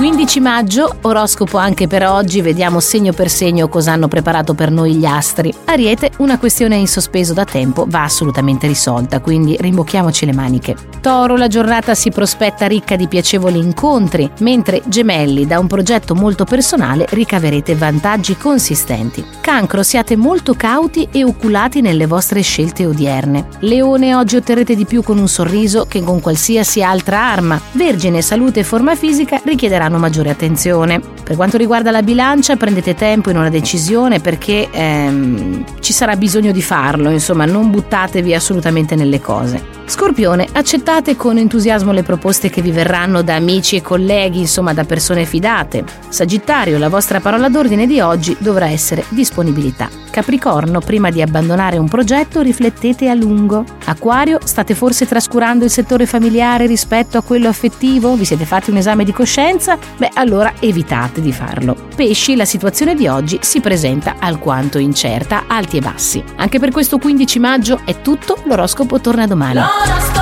15 maggio, oroscopo anche per oggi, vediamo segno per segno cosa hanno preparato per noi gli astri. Ariete, una questione in sospeso da tempo va assolutamente risolta, quindi rimbocchiamoci le maniche. Toro, la giornata si prospetta ricca di piacevoli incontri, mentre Gemelli, da un progetto molto personale ricaverete vantaggi consistenti. Cancro, siate molto cauti e oculati nelle vostre scelte odierne. Leone, oggi otterrete di più con un sorriso che con qualsiasi altra arma. Vergine, salute e forma fisica richiederanno maggiore attenzione. Per quanto riguarda la bilancia, prendete tempo in una decisione perché ci sarà bisogno di farlo, insomma non buttatevi assolutamente nelle cose. Scorpione, accettate con entusiasmo le proposte che vi verranno da amici e colleghi, insomma da persone fidate. Sagittario, la vostra parola d'ordine di oggi dovrà essere disponibilità. Capricorno, prima di abbandonare un progetto riflettete a lungo. Acquario, state forse trascurando il settore familiare rispetto a quello affettivo? Vi siete fatti un esame di coscienza? Beh, allora evitate di farlo. Pesci, la situazione di oggi si presenta alquanto incerta, alti e bassi. Anche per questo 15 maggio è tutto, l'oroscopo torna domani.